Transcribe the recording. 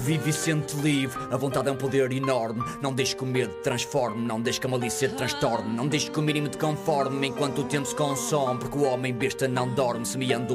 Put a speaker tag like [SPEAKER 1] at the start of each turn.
[SPEAKER 1] Vive e sente livre, a vontade é um poder enorme. Não deixes que o medo te transforme, não deixes que a malícia te transtorne. Não deixes que o mínimo te conforme enquanto o tempo se consome, porque o homem besta não dorme, semeando